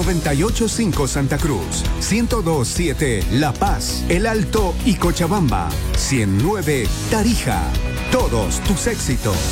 98.5 Santa Cruz, 102.7 La Paz, El Alto y Cochabamba, 100.9 Tarija. Todos tus éxitos.